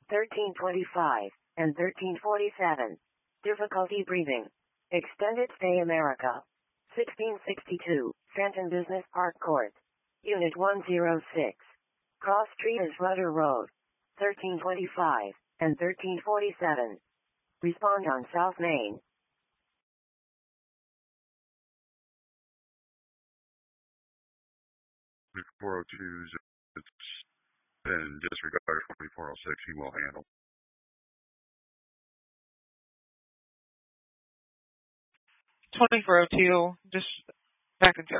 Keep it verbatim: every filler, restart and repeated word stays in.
thirteen twenty-five, and thirteen forty-seven. Difficulty breathing. Extended stay America. sixteen sixty-two, Fenton Business Park Court. Unit one oh six. Cross Street is Rudder Road. thirteen twenty-five, and thirteen forty-seven. Respond on South Main. four oh twos, it's been disregarded. twenty-four oh six, he will handle. twenty-four oh two, just back in